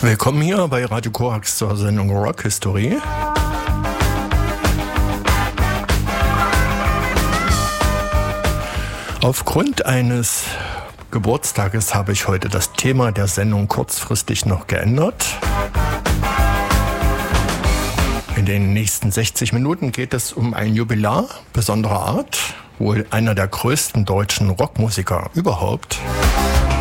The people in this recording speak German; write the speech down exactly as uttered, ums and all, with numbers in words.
Willkommen hier bei Radio Korax zur Sendung Rock History. Aufgrund eines Geburtstages habe ich heute das Thema der Sendung kurzfristig noch geändert. In den nächsten sechzig Minuten geht es um ein Jubilar besonderer Art, wohl einer der größten deutschen Rockmusiker überhaupt.